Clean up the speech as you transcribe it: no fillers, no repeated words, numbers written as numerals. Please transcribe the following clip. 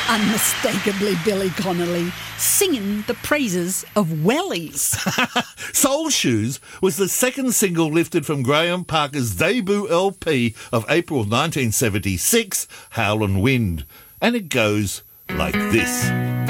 Unmistakably Billy Connolly, singing the praises of wellies. Soul Shoes was the second single lifted from Graham Parker's debut LP of April 1976, Howlin' Wind. And it goes like this.